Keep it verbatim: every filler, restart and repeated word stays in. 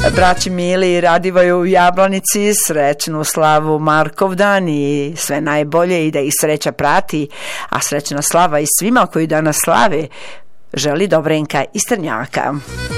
braći Mili i Radivoju u Jablanici srećnu slavu Markovdan i sve najbolje i da ih sreća prati, a srećna slava i svima koji danas slave želi Dobrenka iz Trnjaka.